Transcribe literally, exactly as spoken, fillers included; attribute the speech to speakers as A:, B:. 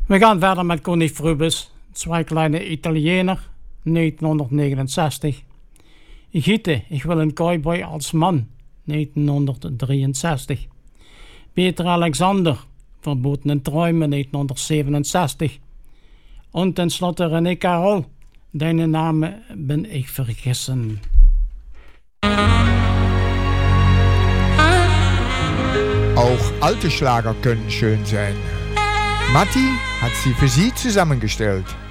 A: We gaan verder met Connie Frubus, Zwei kleine Italiener, negentienhonderdnegenenzestig. Gieten, ik wil een cowboy als man, negentienhonderddrieënzestig. Peter Alexander, Verbotene Träume, negentienhonderdzievenenzestig. En tenslotte René Carol, Deine Name ben ik vergessen.
B: Auch alte Schlager können schön sein. Matti hat sie für Sie zusammengestellt.